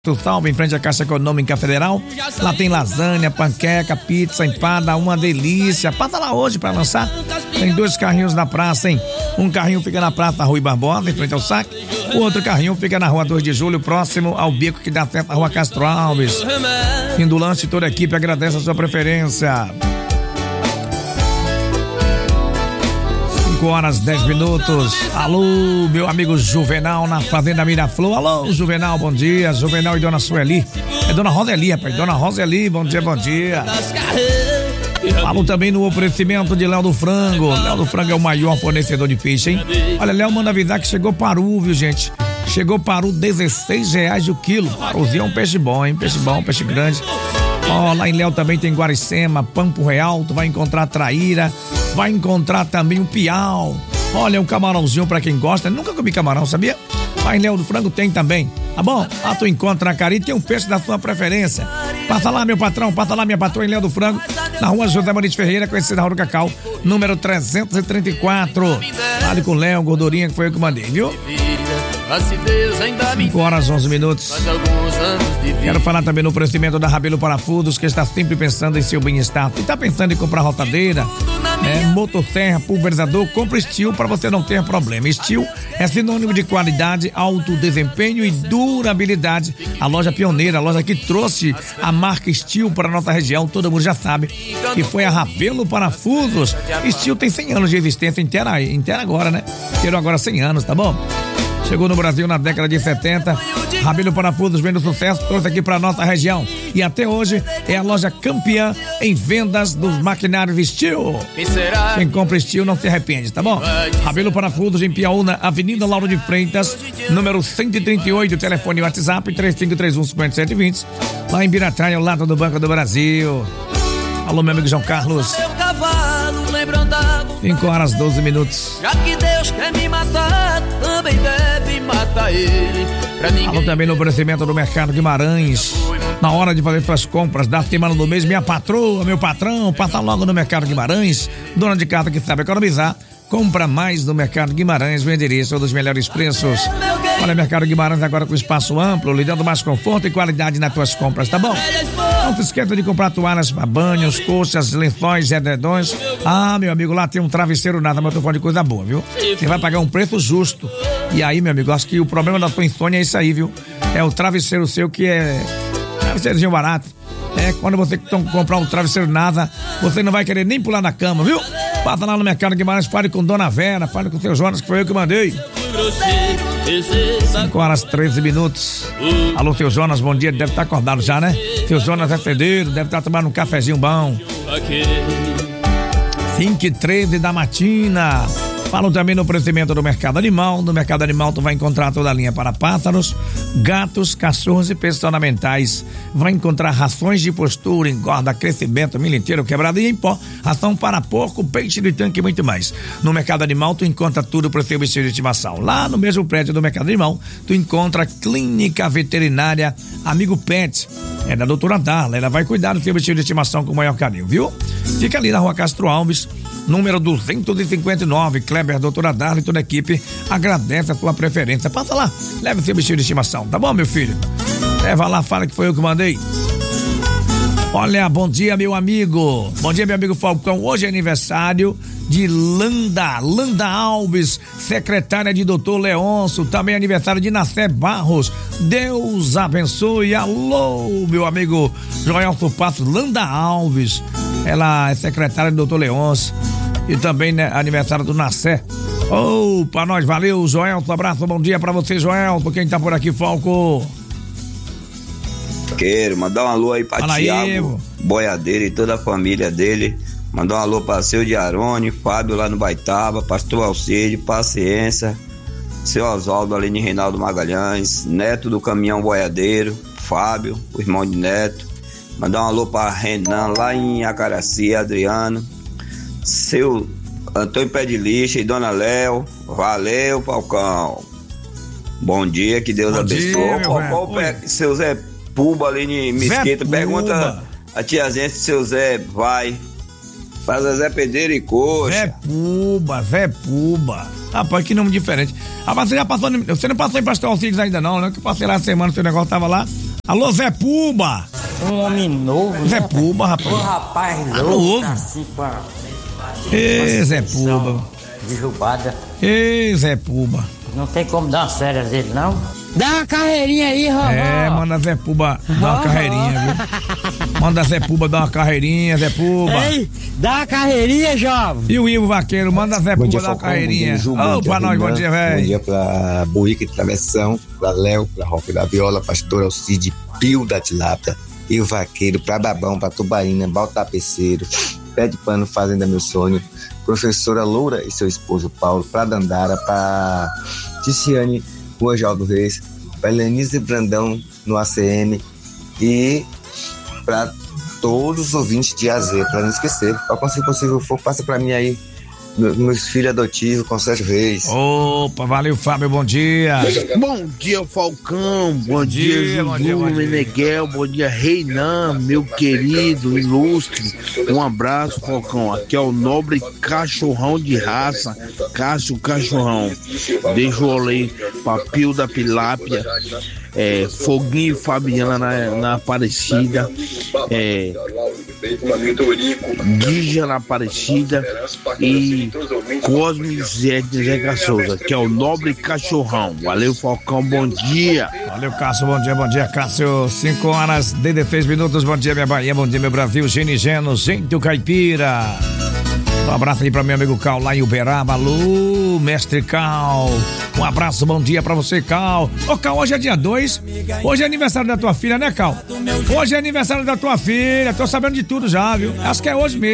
Salve em frente à Caixa Econômica Federal. Lá tem lasanha, panqueca, pizza, empada, uma delícia. Passa lá hoje pra lançar. Tem 2 carrinhos na praça, hein? Um carrinho fica na Praça Rui Barbosa, em frente ao saque. O outro carrinho fica na Rua 2 de Julho, próximo ao beco que dá certo à Rua Castro Alves. Fim do lanche, toda a equipe agradece a sua preferência. 5h10. Alô, meu amigo Juvenal na Fazenda Miraflor. Alô, Juvenal, bom dia. Juvenal e Dona Sueli. É Dona Roseli, rapaz. Dona Roseli, bom dia, bom dia. Falo também no oferecimento de Léo do Frango. Léo do Frango é o maior fornecedor de peixe, hein? Olha, Léo manda avisar que chegou paru, viu, gente? Chegou paru, R$16 o quilo. Paruzinho é um peixe bom, hein? Peixe bom, peixe grande. Ó, lá em Léo também tem Guaricema, Pampo Real, tu vai encontrar traíra, vai encontrar também um piau. Olha, um camarãozinho pra quem gosta. Nunca comi camarão, sabia? Lá em Léo do Frango tem também, tá bom? Lá tu encontra na Cari, tem um peixe da sua preferência. Passa lá, meu patrão, passa lá, minha patroa, em Léo do Frango, na Rua José Maurício Ferreira, conhecida na Rua do Cacau, número 334. Fale com o Léo, gordurinha, que foi eu que mandei, viu? 5h11. Quero falar também no oferecimento da Rabelo Parafusos, que está sempre pensando em seu bem-estar. E está pensando em comprar rotadeira, motosserra, pulverizador, compre Steel para você não ter problema. Steel é sinônimo de qualidade, alto desempenho e durabilidade. A loja pioneira, a loja que trouxe a marca Steel para a nossa região, todo mundo já sabe, que foi a Rabelo Parafusos. Steel tem 100 anos de existência inteira agora, né? Inteiro agora 100 anos, tá bom? Chegou no Brasil na década de 70. Rabelo Parafusos vem do sucesso, trouxe aqui para nossa região. E até hoje é a loja campeã em vendas dos maquinários Steel. Quem compra Steel não se arrepende, tá bom? Rabelo Parafusos em Piauí, Avenida Lauro de Freitas, número 138, telefone WhatsApp 3531-5720. Lá em Birataia, ao lado do Banco do Brasil. Alô, meu amigo João Carlos. 5h12. Já que Deus quer me matar, também deve matar ele. Alô, também no oferecimento do Mercado Guimarães. Na hora de fazer suas compras da semana do mês, minha patroa, meu patrão, passa logo no Mercado Guimarães. Dona de casa que sabe economizar, compra mais no Mercado Guimarães, o endereço dos melhores preços. Olha, Mercado Guimarães agora com espaço amplo, lhe dando mais conforto e qualidade nas tuas compras, tá bom? Não se esqueça de comprar toalhas para banhos, colchas, lençóis, edredons. Ah, meu amigo, lá tem um travesseiro nada, mas eu tô falando de coisa boa, viu? Você vai pagar um preço justo. E aí, meu amigo, acho que o problema da tua insônia é isso aí, viu? É o travesseiro seu que é travesseirozinho barato. Quando você comprar um travesseiro nada, você não vai querer nem pular na cama, viu? Passa lá no Mercado Guimarães, fale com Dona Vera, fale com o seu Jonas, que foi eu que mandei. 5h13. Alô, seu Jonas, bom dia, deve estar acordado já, né? Seu Jonas é cedeiro, deve estar tomando um cafezinho bom. 5h13 da matina. Falo também no oferecimento do Mercado Animal. No Mercado Animal tu vai encontrar toda a linha para pássaros, gatos, cachorros e peças ornamentais. Vai encontrar rações de postura, engorda, crescimento, milho inteiro, quebrado e em pó, ração para porco, peixe de tanque e muito mais. No Mercado Animal tu encontra tudo para o seu bichinho de estimação. Lá no mesmo prédio do Mercado Animal tu encontra a Clínica Veterinária Amigo Pet. É da doutora Darla, ela vai cuidar do seu bichinho de estimação com o maior carinho, viu? Fica ali na Rua Castro Alves, número 259, Kleber, doutora Darla e toda a equipe agradece a sua preferência. Passa lá, leve seu bichinho de estimação, tá bom, meu filho? Leva lá, fala que foi eu que mandei. Olha, bom dia, meu amigo. Bom dia, meu amigo Falcão. Hoje é aniversário de Landa Alves, secretária de doutor Leôncio. Também é aniversário de Nacé Barros. Deus abençoe. Alô, meu amigo Joelson Passos, Landa Alves. Ela é secretária do doutor Leôncio. E também, né, aniversário do Nacé. Pra nós, valeu, Joelson. Abraço, bom dia pra você, Joelson. Quem tá por aqui, Falco? Quero mandar um alô aí pra Tiago Boiadeiro e toda a família dele. Mandar um alô pra seu Diarone, Fábio lá no Baitaba, pastor Alcide, Paciência, seu Oswaldo ali em Reinaldo Magalhães, Neto do Caminhão Boiadeiro, Fábio, o irmão de Neto. Mandar um alô pra Renan lá em Acaraci, Adriano, seu Antônio Pé de Lixa e Dona Léo. Valeu, Falcão. Bom dia, que Deus abençoe. Seu Zé Puba ali em Mesquita, pergunta a tiazinha se seu Zé vai. Faz a Zé Pedreiro e Coxa. Zé Puba. Rapaz, que nome diferente. Rapaz, você não passou em Pastor Alcides ainda não, né? Que eu passei lá a semana, seu negócio tava lá. Alô, Zé Puba. Um homem novo, Zé Puba, rapaz. O rapaz novo. Assim, com a... Ê, Zé Puba. Derrubada. Ê, Zé Puba. Não tem como dar umas férias dele, não? Dá uma carreirinha aí, Romão. Manda Zé Puba dar uma carreirinha, viu? Manda Zé Puba dar uma carreirinha, Zé Puba. Ei, dá uma carreirinha, jovem. E o Ivo Vaqueiro, manda Zé Puba dar uma carreirinha. Ô, pra nós, bom dia, velho. Bom dia pra Buíca de Travessão, pra Léo, pra Roque da Viola, Pastor Alcide, Pio da Tilápia, Ivo Vaqueiro, pra Babão, pra Tubaína, Baltapeceiro, Pé de Pano, Fazenda Meu Sonho, Professora Loura e seu esposo Paulo, pra Dandara, pra Ticiane, Rua Jaldo Reis, pra Lenise Brandão no ACM e pra todos os ouvintes de AZ, pra não esquecer. Qual se possível for, passa pra mim aí, meus filhos adotivos, com Sérgio Reis. Opa, valeu, Fábio, bom dia. Bom dia, Falcão, bom dia, Zuzu, Meneghel, bom dia, Reinan, meu querido, ilustre, um abraço, Falcão, aqui é o nobre cachorrão de raça, Cássio Cachorrão, deixa o olê, Papil da Pilápia, Foguinho e Fabiana na Aparecida, Guija na Aparecida e Cosme Zé de Zeca Souza, que é o nobre cachorrão. Valeu, Falcão, bom dia. Valeu, Cássio, bom dia, Cássio. 5 horas, 33 minutos, bom dia, minha Bahia, bom dia, meu Brasil, Genigeno, gente o caipira. Um abraço aí pra meu amigo Cal lá em Uberaba. Alô, mestre Cal. Um abraço, bom dia pra você, Cal. Ô, Cal, hoje é dia 2. Hoje é aniversário da tua filha, né, Cal? Hoje é aniversário da tua filha. Tô sabendo de tudo já, viu? Acho que é hoje mesmo.